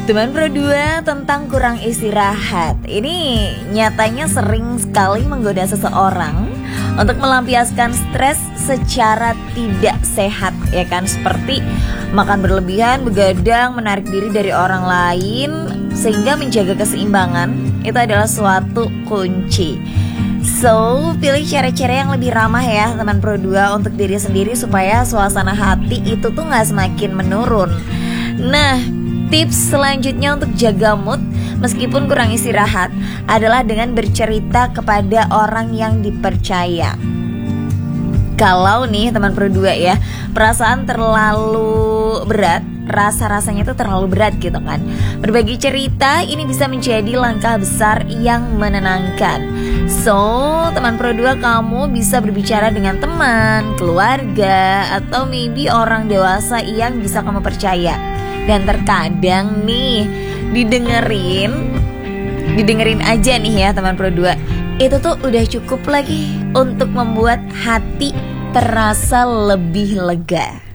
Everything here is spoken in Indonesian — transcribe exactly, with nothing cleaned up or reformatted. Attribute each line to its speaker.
Speaker 1: Teman Pro dua tentang kurang istirahat. Ini nyatanya sering sekali menggoda seseorang untuk melampiaskan stres secara tidak sehat, ya kan? Seperti makan berlebihan, begadang, menarik diri dari orang lain, sehingga menjaga keseimbangan itu adalah suatu kunci. So, pilih cara-cara yang lebih ramah ya teman Pro dua untuk diri sendiri supaya suasana hati itu tuh gak semakin menurun. Nah, tips selanjutnya untuk jaga mood meskipun kurang istirahat adalah dengan bercerita kepada orang yang dipercaya. Kalau nih teman Pro dua ya, perasaan terlalu berat, rasa-rasanya itu terlalu berat gitu kan, berbagi cerita ini bisa menjadi langkah besar yang menenangkan. So, teman Pro dua, kamu bisa berbicara dengan teman, keluarga, atau maybe orang dewasa yang bisa kamu percaya. Dan terkadang nih, didengerin Didengerin aja nih ya teman Pro dua, itu tuh udah cukup lagi untuk membuat hati terasa lebih lega.